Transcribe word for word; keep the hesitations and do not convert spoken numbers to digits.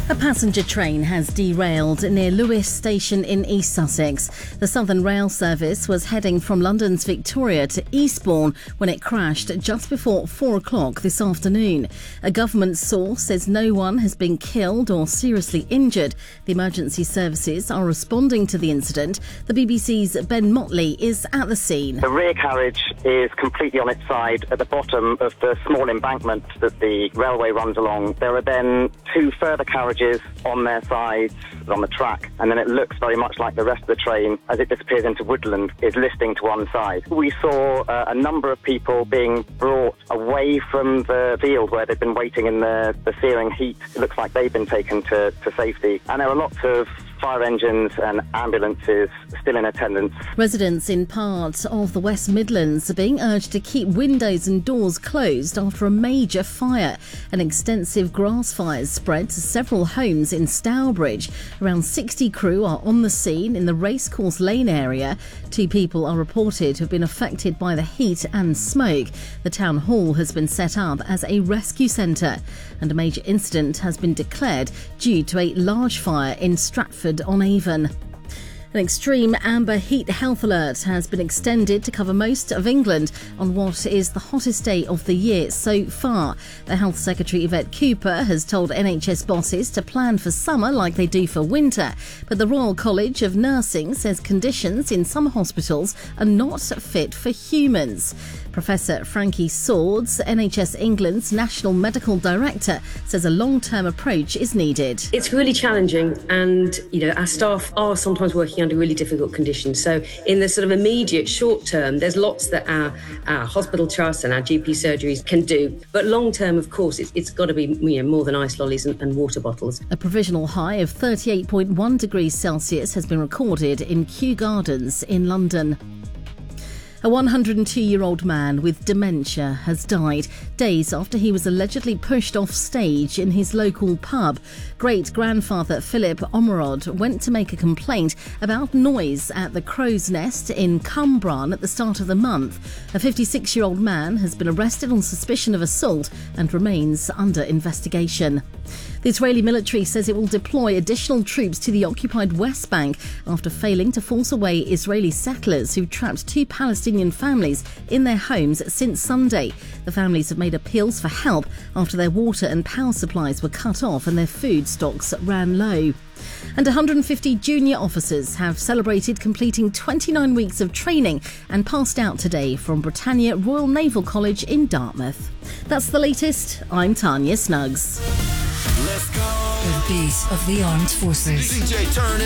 A passenger train has derailed near Lewes Station in East Sussex. The Southern Rail service was heading from London's Victoria to Eastbourne when it crashed just before four o'clock this afternoon. A government source says no one has been killed or seriously injured. The emergency services are responding to the incident. The B B C's Ben Motley is at the scene. The rear carriage is completely on its side at the bottom of the small embankment that the railway runs along. There are then two further carriages on their sides on the track, and then it looks very much like the rest of the train as it disappears into woodland is listing to one side. We saw uh, a number of people being brought away from the field where they've been waiting in the, the searing heat. It looks like they've been taken to, to safety, and there are lots of fire engines and ambulances still in attendance. Residents in parts of the West Midlands are being urged to keep windows and doors closed after a major fire. An extensive grass fire spread to several homes in Stourbridge. Around sixty crew are on the scene in the Racecourse Lane area. Two people are reported to have been affected by the heat and smoke. The town hall has been set up as a rescue centre, and a major incident has been declared due to a large fire in Stratford-on-Avon. An extreme amber heat health alert has been extended to cover most of England on what is the hottest day of the year so far. The Health Secretary Yvette Cooper has told N H S bosses to plan for summer like they do for winter, but the Royal College of Nursing says conditions in some hospitals are not fit for humans. Professor Frankie Swords, N H S England's National Medical Director, says a long-term approach is needed. It's really challenging, and you know our staff are sometimes working under really difficult conditions. So in the sort of immediate short term, there's lots that our, our hospital trusts and our G P surgeries can do. But long term, of course, it's, it's got to be you know, more than ice lollies and, and water bottles. A provisional high of thirty-eight point one degrees Celsius has been recorded in Kew Gardens in London. A one hundred two-year-old man with dementia has died days after he was allegedly pushed off stage in his local pub. Great-grandfather Philip Omerod went to make a complaint about noise at the Crow's Nest in Cumbrawn at the start of the month. A fifty-six-year-old man has been arrested on suspicion of assault and remains under investigation. The Israeli military says it will deploy additional troops to the occupied West Bank after failing to force away Israeli settlers who trapped two Palestinian families in their homes since Sunday. The families have made appeals for help after their water and power supplies were cut off and their food stocks ran low. And one hundred fifty junior officers have celebrated completing twenty-nine weeks of training and passed out today from Britannia Royal Naval College in Dartmouth. That's the latest. I'm Tanya Snuggs. Let's go. The beat of the armed forces. D J, turn it